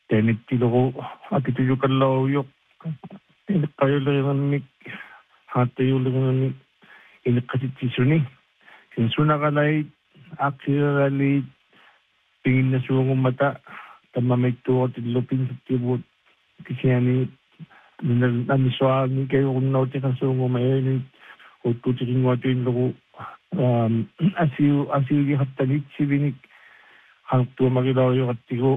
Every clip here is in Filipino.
Temittilugu akituyukalluuyuq ineqqayulerimamik haatayulerimamik ineqqasitsissuni sinsunaqalait aqsirali pinginnasuungummata tammamittuuqatillu pinsittibuut kisiani namissuaarni kayuqunnautiqasuunguma eeni uttuutiringuatuinlugu asiugi hattanitsivini haltuumarilaujuqattigu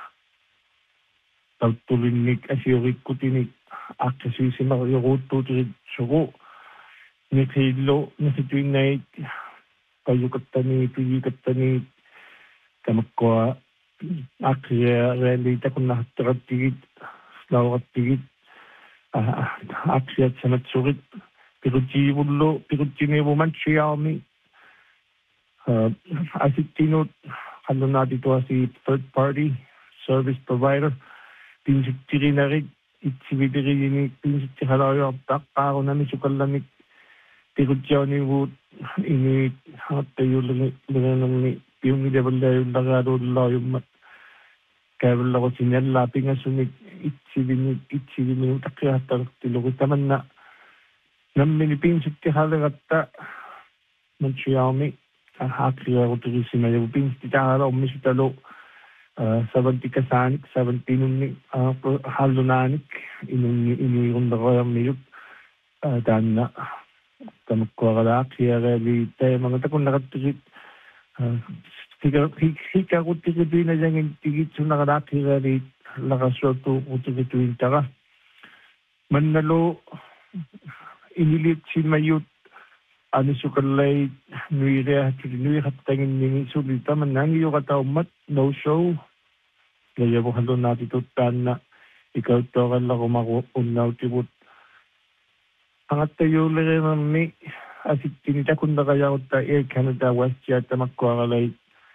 tautulinnik asiurikkutinik aqsisiisimariuruuttuutirit sugu niqillu nisituinnait qayukattani tuyikattani kamakkua aqsiareali takunnahatteqattigit lauqattigit aqsiat samatsurit piquttiinivumantsiaarmi asittinut qallunaatituasi third party service provider pinsittirinarit itsivitiriini pinsittiqalaujuartaqqaarunami sukallamik piquttiaunivuut ini haattayullenernerni piungilevallaayullagaaluullaajummat kaavullaqusinallaa pingassunik itsivini taqqiartartilugu tamanna nammini pinsittiqaleqatta manchiaarmi haaqqiarutirisimayagu pinsittitaaqalaormisutalu savantikasaanik savantinunni hallunaanik iniirunneqoyarmiyut taanna tamakkuaqalaaqqiareali taamangatakunnaqattigit hikaquttiqituinajangin tigitsunaqalaaqqiareali laqassuattu utikituintara mannalu iniliitsimayut anisukallai nuireahattanginnigi sulitamannaangiuqataummat no show layavuhallunaatitut taanna ikauttooqallaqumaqu unnautibut angattayuulerimammi asittini takunnaqajarutta Air Canada WestJet tamakkuaqalai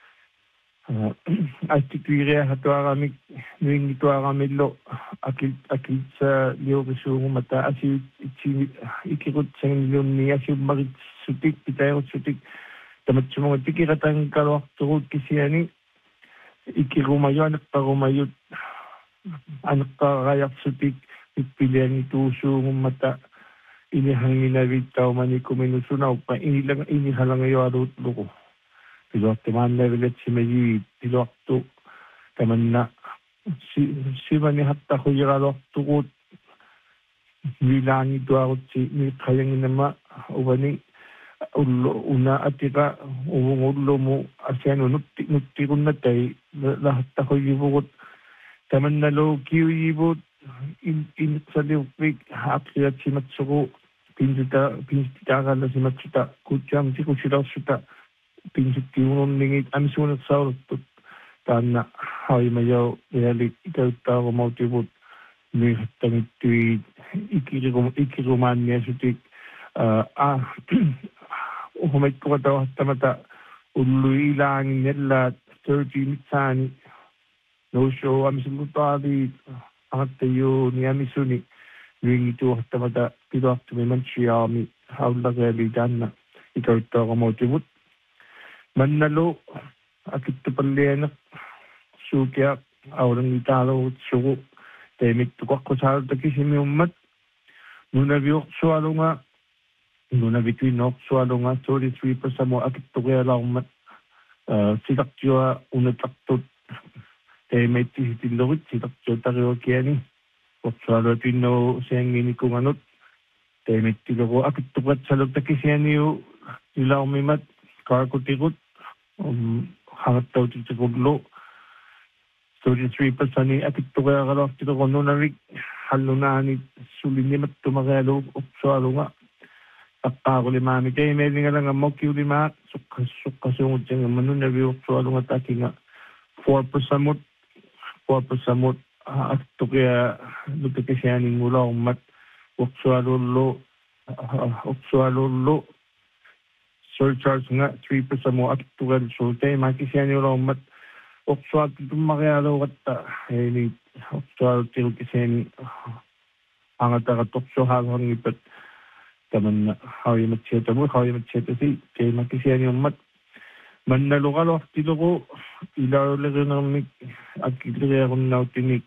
astituireahatuaramik nuingituaramillu akilsa liuqisuungumata asiut ikirutsanginnunni asiummaritsutik pitairusutik tamatsumuga tikiratangkaluarturut kisiani ikirumayu aneqqarumayut aneqqarayarsutik ippiliani tuusuungumata inihanginavitaumanikuminusunauppa inihalangayualuutluqu piluartumaannavilatsimayi piluartu tamanna simani hattaquyiqaluartuquut milaangituarutsi miiqqayanginama uvani una atiqa uvungullumu asianu nuttiqunnatai lahattaquyivugut tamannalu kiuyivut inqsaliuppik haaqqiatsimatsuqu pinsititaaqallasimatsuta kuutsaam tikusilarsuta pinsittiunurningit amisuunersauluttut taanna haimayau realik ikauttaarumautibut miihattamittui ikirumaanniasutik uhumaikkuqatauhattamata ulluilaanginnellaat 30 mitsaani no show amisulutaali angattayuuni amisuni nuingituuhattamata piluartumi manchiaarmi haullareali taanna ikauttaarumautibut mannalu akittupallianeq suukiaq aulangitaalugut sugu teemittuqaqqusaalutakisimiummat nunaviorsualunga nunavituinnoorsualunga 33% akittuqialaarmat silaqtiua unatartut teemeittisitillerit silaqtiutariukiani orsualuatuinnu sianginikunganut teemittileru akittuqatsalutakisianiu ilaarmimat kaakutigut hangattautitigullu 33% akittuqiaqaluartileru nunavik hallunaani sulinnimattumarialu orsualunga aqqaarulimaami teemeelingalangammokiulimaaq suqqasuungutsangamma nunaviorsualunga takinga 4% akittuqia lutakisianingulaormat orsualullu surcharge nga 3% mo akittuqal suutay makisianiulaormat orsuaattummarialuuqatta eeni orsualuttirukisiani angataqattorsuhaarangippat tamanna hawimatsiatasi teemakisianiummat mannaluqaluartiluqu ilaulerunermik akkileriaqunnautinik